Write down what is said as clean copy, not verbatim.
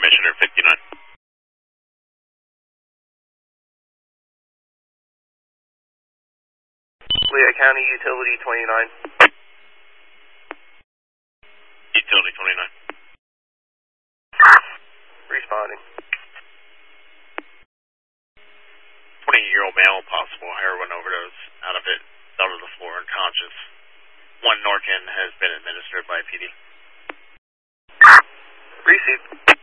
Commissioner 59. Lehigh County Utility 29. Utility 29. Responding. 20-year-old male, possible heroin overdose, out of it, fell to the floor unconscious. One Narcan has been administered by PD. Received.